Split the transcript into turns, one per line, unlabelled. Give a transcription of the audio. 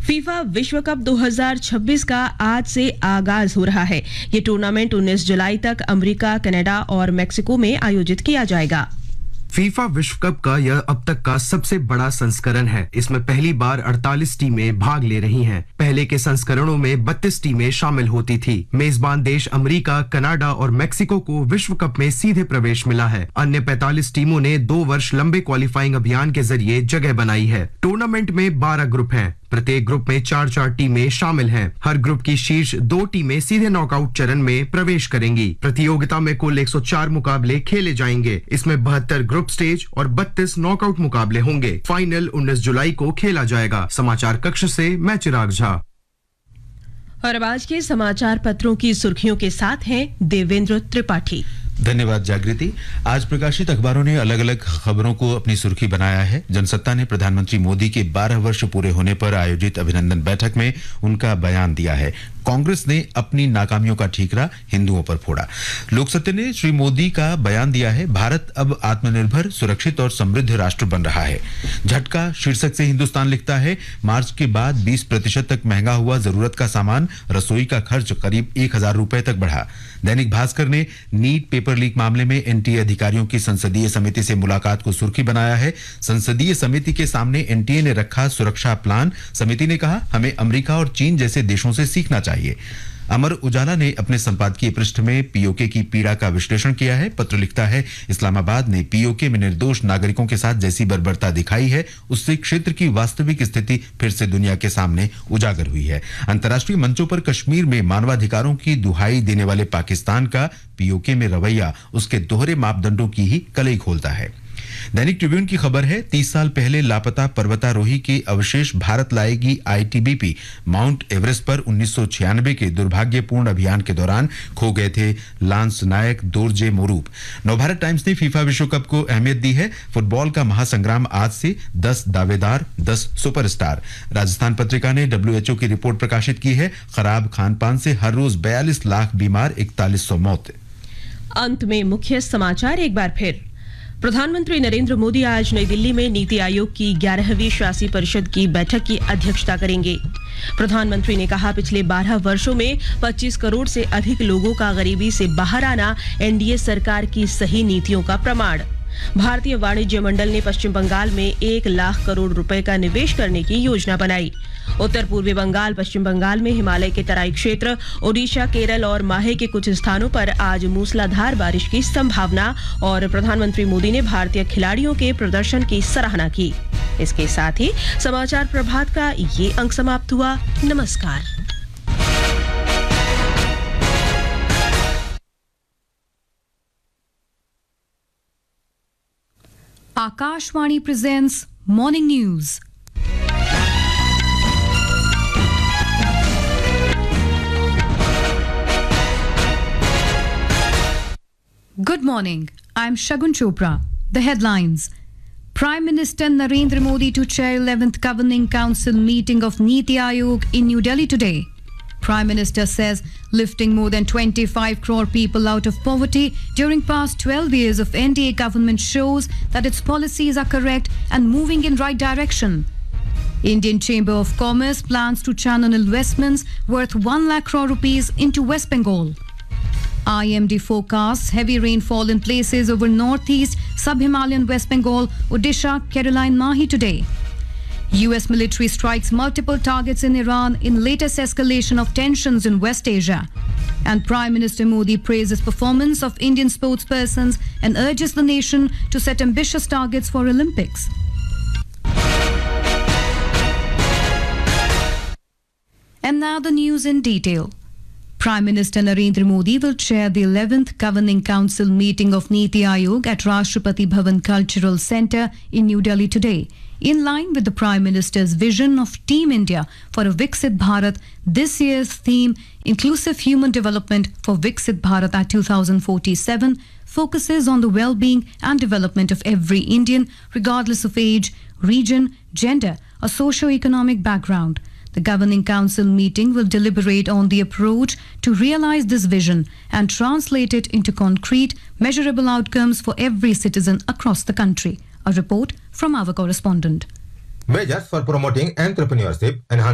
FIFA विश्व cup 2026 का आज से आगाज हो रहा है। ये टूर्नामेंट 19 जुलाई तक अमेरिका, कनाडा और मेक्सिको में आयोजित किया जाएगा।
फीफा विश्व कप का यह अब तक का सबसे बड़ा संस्करण है। इसमें पहली बार 48 टीमें भाग ले रही हैं। पहले के संस्करणों में 32 टीमें शामिल होती थी। मेजबान देश अमेरिका, कनाडा और मेक्सिको को विश्व कप में सीधे प्रवेश मिला है। अन्य 45 टीमों ने 2 वर्ष लंबे क्वालिफाइंग अभियान के जरिए जगह बनाई है। टूर्नामेंट में 12 ग्रुप हैं। प्रत्येक ग्रुप में 4-4 टीमें शामिल हैं। हर ग्रुप की शीर्ष 2 टीमें सीधे नॉकआउट चरण में प्रवेश करेंगी। प्रतियोगिता में कुल 104 मुकाबले खेले जाएंगे। इसमें 72 ग्रुप स्टेज और 32 नॉकआउट मुकाबले होंगे। फाइनल 19 जुलाई को खेला जाएगा। समाचार कक्ष से मैं चिराग झा।
और अब आज के समाचार पत्रों की सुर्खियों के साथ हैं देवेंद्र त्रिपाठी।
धन्यवाद जागृति। आज प्रकाशित अखबारों ने अलग अलग खबरों को अपनी सुर्खी बनाया है। जनसत्ता ने प्रधानमंत्री मोदी के 12 वर्ष पूरे होने पर आयोजित अभिनंदन बैठक में उनका बयान दिया है। कांग्रेस ने अपनी नाकामियों का ठीकरा हिंदुओं पर फोड़ा। लोक सत्ता ने श्री मोदी का बयान दिया है, भारत अब आत्मनिर्भर, सुरक्षित और समृद्ध राष्ट्र बन रहा है। झटका शीर्षक से हिंदुस्तान लिखता है, मार्च के बाद 20% तक महंगा हुआ जरूरत का सामान, रसोई का खर्च करीब 1000 रुपए तक बढ़ा। दैनिक भास्कर ने नीट पेपर लीक मामले में एनटीए अधिकारियों की संसदीय समिति से मुलाकात को सुर्खी बनाया है। संसदीय समिति के सामने एनटीए ने रखा सुरक्षा प्लान। समिति ने कहा, हमें अमेरिका और चीन जैसे देशों से सीखना चाहिए। अमर उजाला ने अपने संपादकीय पृष्ठ में पीओके की पीड़ा का विश्लेषण किया है। पत्र लिखता है, इस्लामाबाद ने पीओके में निर्दोष नागरिकों के साथ जैसी बर्बरता दिखाई है, उससे क्षेत्र की वास्तविक स्थिति फिर से दुनिया के सामने उजागर हुई है। अंतर्राष्ट्रीय मंचों पर कश्मीर में मानवाधिकारों की दुहाई देने वाले पाकिस्तान का पीओके में रवैया उसके दोहरे मापदंडों की ही कलई खोलता है। दैनिक ट्रिब्यून की खबर है, 30 साल पहले लापता पर्वतारोही के अवशेष भारत लाएगी आईटीबीपी। माउंट एवरेस्ट पर 1996 के दुर्भाग्यपूर्ण अभियान के दौरान खो गए थे लांस नायक दोरजे मोरूप। नवभारत टाइम्स ने फीफा विश्व कप को अहमियत दी है। फुटबॉल का महासंग्राम आज से, 10 दावेदार, 10 सुपरस्टार। राजस्थान पत्रिका ने WHO की रिपोर्ट प्रकाशित की है, खराब खानपान से हर रोज 42 लाख बीमार, 4100 मौत।
अंत में मुख्य समाचार एक बार फिर। प्रधानमंत्री नरेंद्र मोदी आज नई दिल्ली में नीति आयोग की 11वीं शासी परिषद की बैठक की अध्यक्षता करेंगे। प्रधानमंत्री ने कहा, पिछले 12 वर्षों में 25 करोड़ से अधिक लोगों का गरीबी से बाहर आना एनडीए सरकार की सही नीतियों का प्रमाण। भारतीय वाणिज्य मंडल ने पश्चिम बंगाल में 1 लाख करोड़ रुपए का निवेश करने की योजना बनाई। उत्तर पूर्वी बंगाल, पश्चिम बंगाल में हिमालय के तराई क्षेत्र, ओडिशा, केरल और माहे के कुछ स्थानों पर आज मूसलाधार बारिश की संभावना। और प्रधानमंत्री मोदी ने भारतीय खिलाड़ियों के प्रदर्शन की सराहना की। इसके साथ ही समाचार प्रभात का ये अंक समाप्त हुआ। नमस्कार।
Akashvani presents Morning News. Good morning. I'm Shagun Chopra. The headlines. Prime Minister Narendra Modi to chair 11th Governing Council meeting of Niti Aayog in New Delhi today. Prime Minister says lifting more than 25 crore people out of poverty during past 12 years of NDA government shows that its policies are correct and moving in right direction. Indian Chamber of Commerce plans to channel investments worth 1 lakh crore rupees into West Bengal. IMD forecasts heavy rainfall in places over northeast, sub-Himalayan West Bengal, Odisha, Kerala and Mahi today. US military strikes multiple targets in Iran in latest escalation of tensions in West Asia. And Prime Minister Modi praises performance of Indian sportspersons and urges the nation to set ambitious targets for Olympics. And now the news in detail. Prime Minister Narendra Modi will chair the 11th Governing Council meeting of Niti Aayog at Rashtrapati Bhavan Cultural Centre in New Delhi today. In line with the Prime Minister's vision of Team India for a Viksit Bharat, this year's theme, Inclusive Human Development for Viksit Bharat at 2047, focuses on the well-being and development of every Indian, regardless of age, region, gender, or socio-economic background. The Governing Council meeting will deliberate on the approach to realize this vision and translate it into concrete, measurable outcomes for every citizen across the country. A report from our correspondent.
Measures for promoting entrepreneurship, enhancing